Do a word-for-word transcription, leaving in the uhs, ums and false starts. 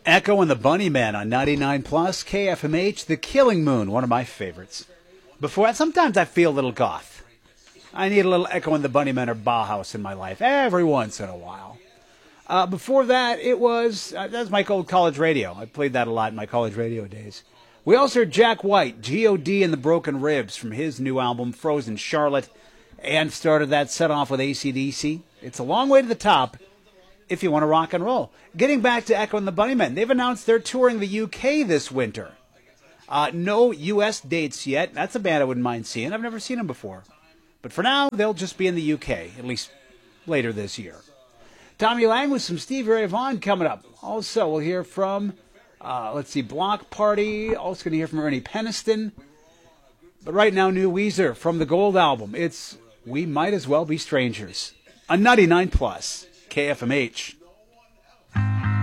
Echo and the Bunnymen on ninety-nine plus K F M H, The Killing Moon, one of my favorites. Before, sometimes I feel a little goth. I need a little Echo and the Bunnymen or Bauhaus in my life every once in a while. Uh, before that, it was, uh, that was my old college radio. I played that a lot in my college radio days. We also heard Jack White, G O D and the Broken Ribs from his new album, Frozen Charlotte, and started that set off with A C D C. It's a long way to the top if you want to rock and roll. Getting back to Echo and the Bunnymen, they've announced they're touring the U K this winter. Uh, no U S dates yet. That's a band I wouldn't mind seeing. I've never seen them before. But for now, they'll just be in the U K, at least later this year. Tommy Lang with some Stevie Ray Vaughan coming up. Also, we'll hear from, uh, let's see, Block Party. Also going to hear from Ernie Peniston. But right now, new Weezer from the Gold album. It's We Might As Well Be Strangers. A ninety-nine plus K F M H.